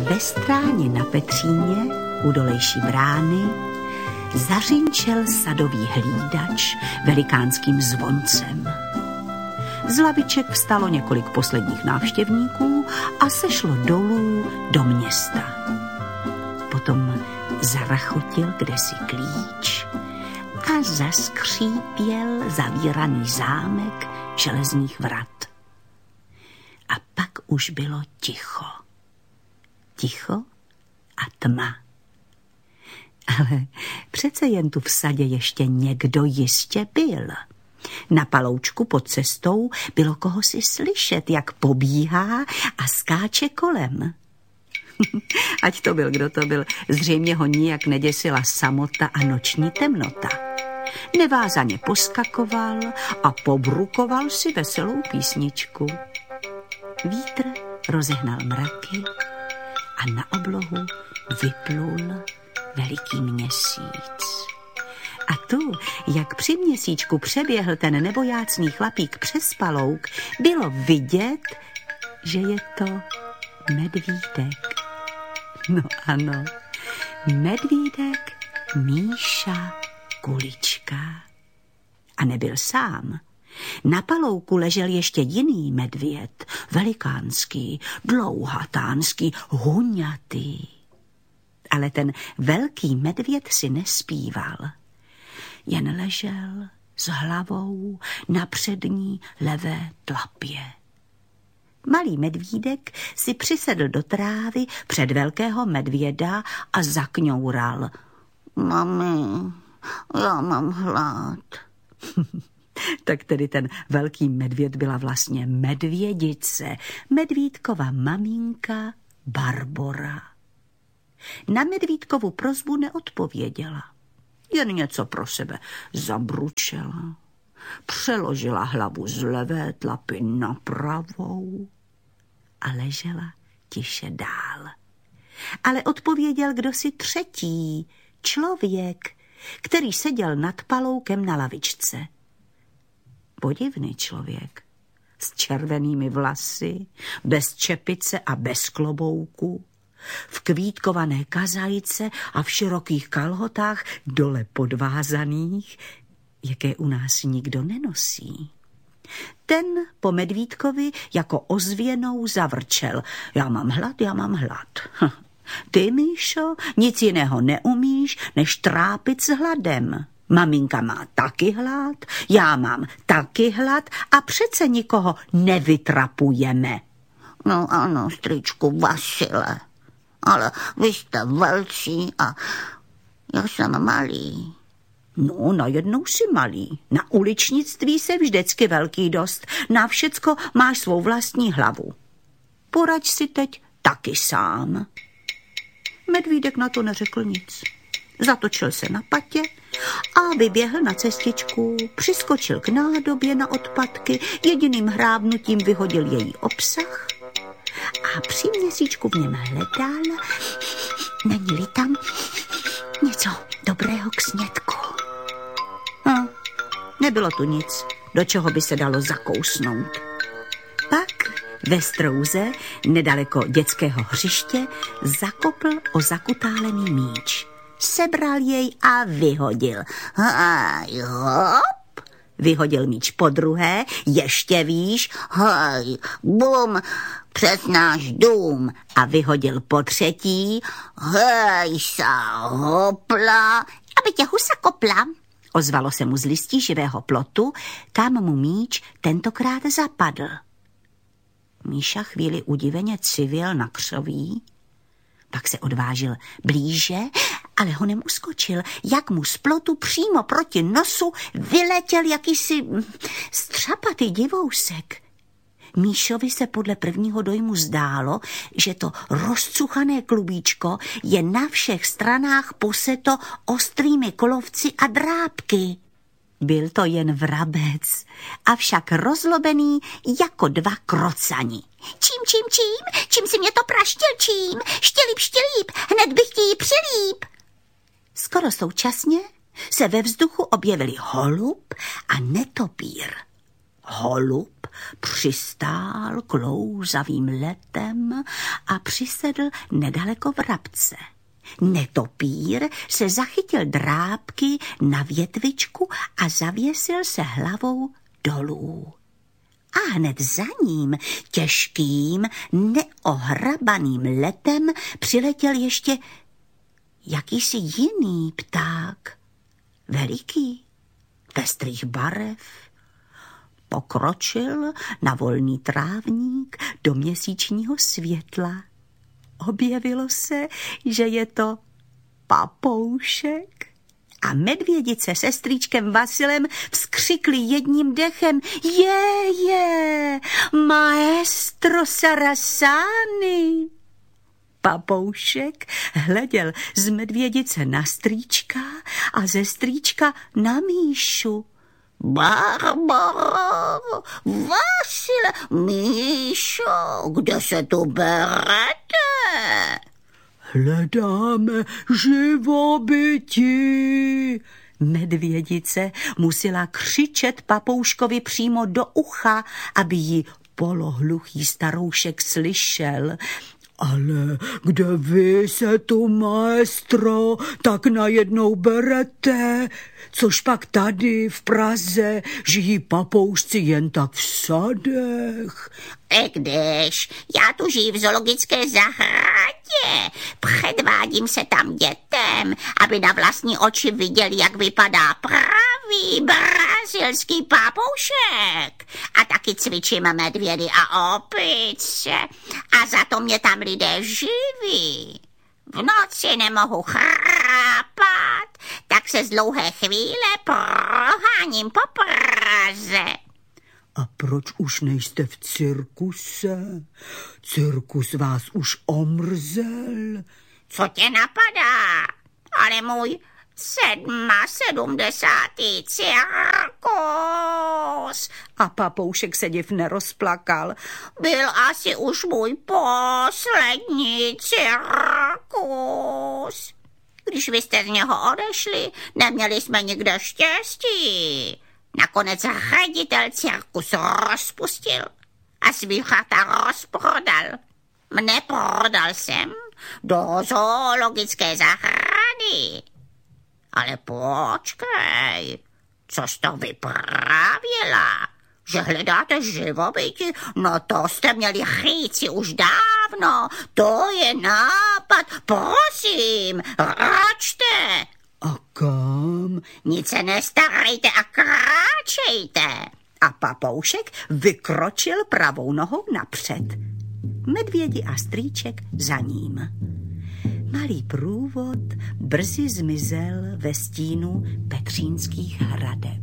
Ve stráně na Petříně, u dolejší brány, zařinčel sadový hlídač velikánským zvoncem. Z laviček vstalo několik posledních návštěvníků a sešlo dolů do města. Potom zarachotil kdesi klíč a zaskřípěl zavíraný zámek železných vrat. A pak už bylo ticho. Ticho a tma. Ale přece jen tu v sadě ještě někdo jistě byl. Na paloučku pod cestou bylo kohosi slyšet, jak pobíhá a skáče kolem. Ať to byl, kdo to byl, zřejmě ho nijak neděsila samota a noční temnota. Nevázaně poskakoval a pobrukoval si veselou písničku. Vítr rozehnal mraky a na oblohu vyplul veliký měsíc. A tu, jak při měsíčku přeběhl ten nebojácný chlapík přes palouk, bylo vidět, že je to medvídek. No ano, medvídek Míša Kulička. A nebyl sám. Na palouku ležel ještě jiný medvěd, velikánský, dlouhatánský, huňatý. Ale ten velký medvěd si nespíval. Jen ležel s hlavou na přední levé tlapě. Malý medvídek si přisedl do trávy před velkého medvěda a zakňoural. Mami, já mám hlad. Tak tedy ten velký medvěd byla vlastně medvědice, medvídkova maminka Barbora. Na medvídkovu prosbu neodpověděla. Jen něco pro sebe zabručela. Přeložila hlavu z levé tlapy na pravou a ležela tiše dál. Ale odpověděl kdosi třetí, člověk, který seděl nad paloukem na lavičce. Podivný člověk, s červenými vlasy, bez čepice a bez klobouku, v kvítkované kazajce a v širokých kalhotách dole podvázaných, jaké u nás nikdo nenosí. Ten po medvídkovi jako ozvěnou zavrčel. Já mám hlad, já mám hlad. Ty, Míšo, nic jiného neumíš, než trápit s hladem. Maminka má taky hlad, já mám taky hlad a přece nikoho nevytrapujeme. No ano, strýčku Vasile, ale vy jste velcí a já jsem malý. No, najednou si malý. Na uličnictví se vždycky velký dost. Na všecko máš svou vlastní hlavu. Poraď si teď taky sám. Medvídek na to neřekl nic. Zatočil se na patě a vyběhl na cestičku, přiskočil k nádobě na odpadky, jediným hrábnutím vyhodil její obsah a při měsíčku v něm hledal, není-li tam něco dobrého k snědku. Nebylo tu nic, do čeho by se dalo zakousnout. Pak ve strouze, nedaleko dětského hřiště, zakopl o zakutálený míč. Sebral jej a vyhodil. Hej, hop! Vyhodil míč podruhé, ještě výš. Hej, bum, přes náš dům. A vyhodil potřetí. Hej, sa, hopla. Aby tě husa kopla. Ozvalo se mu z listí živého plotu, kam mu míč tentokrát zapadl. Míša chvíli udiveně civil na křoví, pak se odvážil blíže, ale honem uskočil, jak mu z plotu přímo proti nosu vyletěl jakýsi střapatý divousek. Míšovi se podle prvního dojmu zdálo, že to rozcuchané klubíčko je na všech stranách poseto ostrými kolovci a drápky. Byl to jen vrabec, avšak rozlobený jako dva krocani. Čím si mě to praštil, čím? Štělíp, hned bych ti ji přilíp. Skoro současně se ve vzduchu objevili holub a netopír. Holub přistál klouzavým letem a přisedl nedaleko vrabce. Netopír se zachytil drápky na větvičku a zavěsil se hlavou dolů. A hned za ním těžkým, neohrabaným letem přiletěl ještě jakýsi jiný pták, veliký, pestrých barev. Pokročil na volný trávník do měsíčního světla. Objevilo se, že je to papoušek. A medvědice se strýčkem Vasilem vzkřikli jedním dechem: je, maestro Sarasani! Papoušek hleděl z medvědice na strýčka a ze strýčka na Míšu. Barbaro, Vasile, Míšo, kde se tu berete? Hledáme živobytí. Medvědice musela křičet papouškovi přímo do ucha, aby ji polohluchý staroušek slyšel. Ale kde vy se tu, maestro, tak najednou berete? Což pak tady v Praze žijí papoušci jen tak v sadech? Když já tu žiju v zoologické zahradě, předvádím se tam dětem, aby na vlastní oči viděli, jak vypadá pravý brazilský papoušek. A taky cvičím medvědy a opice. A za to mě tam lidé živí. V noci nemohu chrápat, tak se z dlouhé chvíle proháním po Praze. A proč už nejste v cirkuse? Cirkus vás už omrzel. Co tě napadá? Ale můj 77. cirkus. A papoušek se div nerozplakal. Byl asi už můj poslední cirkus. Když vy jste z něho odešli, neměli jsme nikde štěstí. Nakonec ředitel cirkus rozpustil a zvířata rozprodal. Mne prodal jsem do zoologické zahrady. Ale počkej, co jsi to vyprávěla? Že hledáte živobytí? No to jste měli říci už dávno. To je nápad. Prosím, račte. A kam? Nic se nestarejte a kráčejte. A papoušek vykročil pravou nohou napřed. Medvědi a strýček za ním. Malý průvod brzy zmizel ve stínu petřínských hradeb.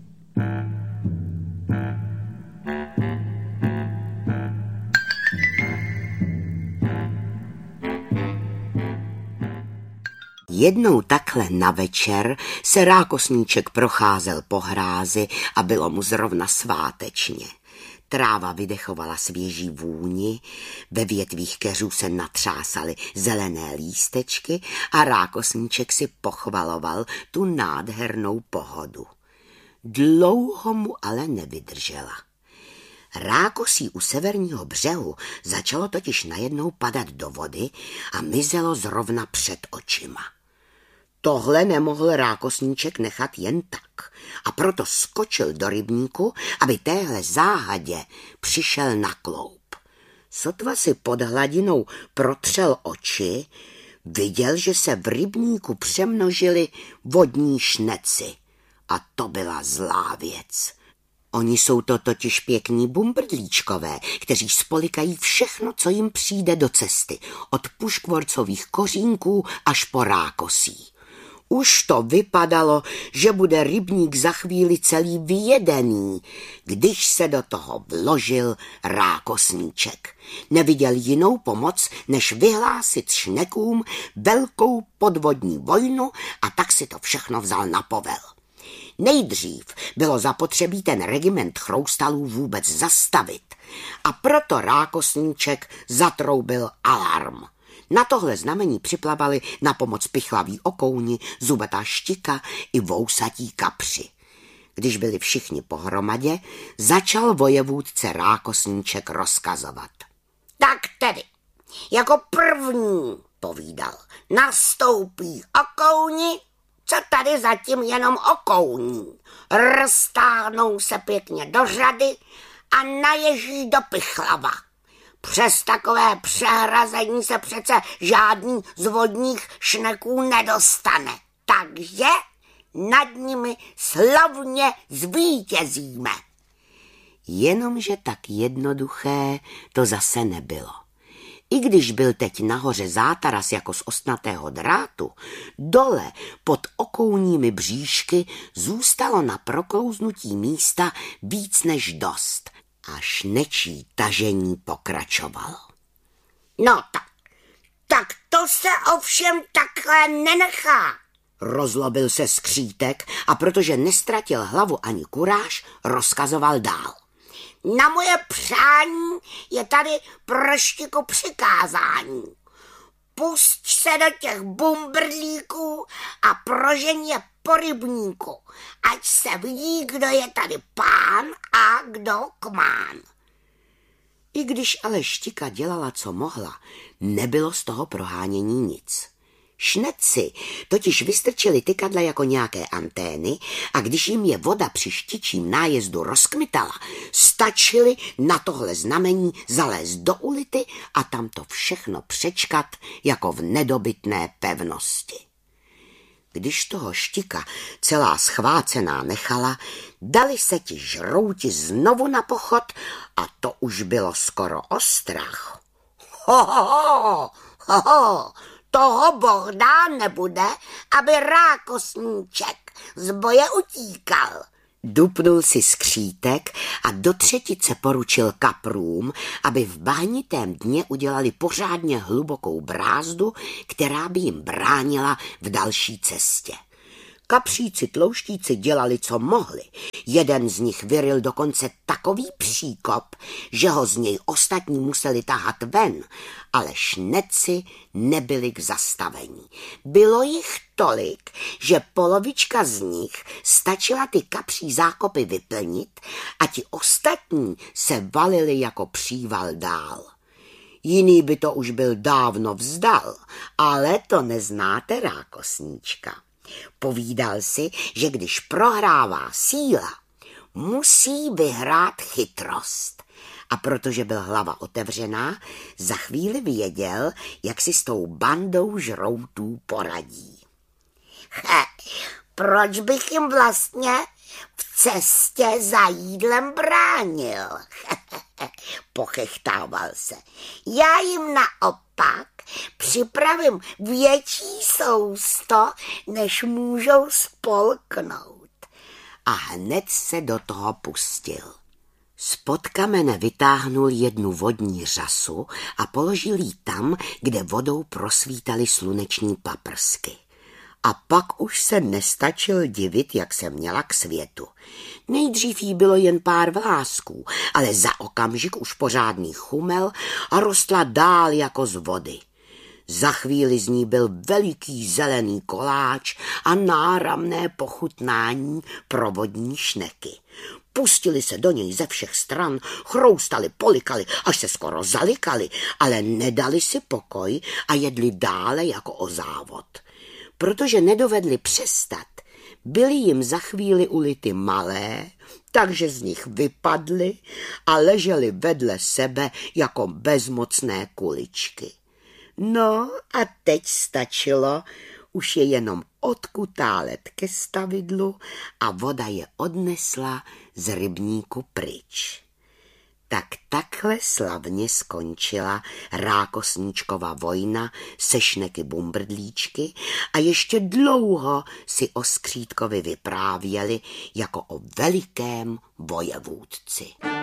Jednou takhle na večer se rákosníček procházel po hrázi a bylo mu zrovna svátečně. Tráva vydechovala svěží vůni, ve větvích keřů se natřásaly zelené lístečky a rákosníček si pochvaloval tu nádhernou pohodu. Dlouho mu ale nevydržela. Rákosí u severního břehu začalo totiž najednou padat do vody a mizelo zrovna před očima. Tohle nemohl rákosníček nechat jen tak a proto skočil do rybníku, aby téhle záhadě přišel na kloup. Sotva si pod hladinou protřel oči, viděl, že se v rybníku přemnožili vodní šneci. A to byla zlá věc. Oni jsou to totiž pěkní bumbrdlíčkové, kteří spolikají všechno, co jim přijde do cesty, od puškvorcových kořínků až po rákosí. Už to vypadalo, že bude rybník za chvíli celý vyjedený, když se do toho vložil rákosníček. Neviděl jinou pomoc, než vyhlásit šnekům velkou podvodní vojnu a tak si to všechno vzal na povel. Nejdřív bylo zapotřebí ten regiment chroustalů vůbec zastavit a proto rákosníček zatroubil alarm. Na tohle znamení připlavali na pomoc pichlaví okouni, zubatá štika i vousatí kapři. Když byli všichni pohromadě, začal vojevůdce Rákosníček rozkazovat. Tak tedy, jako první, povídal, nastoupí okouni, co tady zatím jenom okouní. Roztáhnou se pěkně do řady a naježí do pichlava. Přes takové přehrazení se přece žádný z vodních šneků nedostane. Takže nad nimi slavně zvítězíme. Jenomže tak jednoduché to zase nebylo. I když byl teď nahoře zátaras jako z ostnatého drátu, dole pod okouními bříšky zůstalo na proklouznutí místa víc než dost a šnečí tažení pokračovalo. No tak to se ovšem takhle nenechá, rozlobil se Skřítek a protože nestratil hlavu ani kuráž, rozkazoval dál. Na moje přání je tady proštiku přikázání. Pusť se do těch bumbrlíků a prožeň je po rybníku, ať se vidí, kdo je tady pán a kdo kmán. I když ale Štika dělala, co mohla, nebylo z toho prohánění nic. Šneci totiž vystrčili tykadla jako nějaké antény a když jim je voda při štičím nájezdu rozkmitala, stačili na tohle znamení zalézt do ulity a tam to všechno přečkat jako v nedobytné pevnosti. Když toho Štika celá schvácená nechala, dali se ti žrouti znovu na pochod a to už bylo skoro o strach. Ho, toho Boh dá nebude, aby Rákosníček z boje utíkal. Dupnul si Skřítek a do třetice poručil kaprům, aby v bahnitém dně udělali pořádně hlubokou brázdu, která by jim bránila v další cestě. Kapříci tlouštíci dělali, co mohli. Jeden z nich vyryl dokonce takový příkop, že ho z něj ostatní museli tahat ven, ale šneci nebyli k zastavení. Bylo jich tolik, že polovička z nich stačila ty kapří zákopy vyplnit a ti ostatní se valili jako příval dál. Jiný by to už byl dávno vzdal, ale to neznáte Rákosníčka. Povídal si, že když prohrává síla, musí vyhrát chytrost. A protože byl hlava otevřená, za chvíli věděl, jak si s tou bandou žroutů poradí. Proč bych jim vlastně v cestě za jídlem bránil? Pochechtával se. Já jim naopak připravím větší sousto, než můžou spolknout. A hned se do toho pustil. Spod kamene vytáhnul jednu vodní řasu a položil ji tam, kde vodou prosvítaly sluneční paprsky. A pak už se nestačil divit, jak se měla k světu. Nejdřív jí bylo jen pár vlásků, ale za okamžik už pořádný chumel a rostla dál jako z vody. Za chvíli z ní byl veliký zelený koláč a náramné pochutnání pro vodní šneky. Pustili se do něj ze všech stran, chroustali, polikali, až se skoro zalikali, ale nedali si pokoj a jedli dále jako o závod. Protože nedovedli přestat, byly jim za chvíli ulity malé, takže z nich vypadly a ležely vedle sebe jako bezmocné kuličky. No a teď stačilo, už je jenom odkutálet ke stavidlu a voda je odnesla z rybníku pryč. Tak takhle slavně skončila Rákosníčkova vojna se šneky bumbrdlíčky a ještě dlouho si o Skřítkovi vyprávěli jako o velikém vojevůdci.